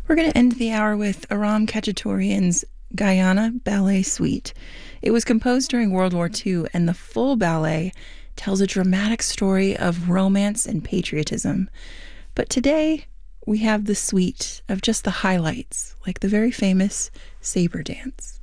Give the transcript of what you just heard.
We're going to end the hour with Aram Khachaturian's Guyana Ballet Suite. It was composed during World War II, and the full ballet tells a dramatic story of romance and patriotism. But today, we have the suite of just the highlights, like the very famous Sabre Dance.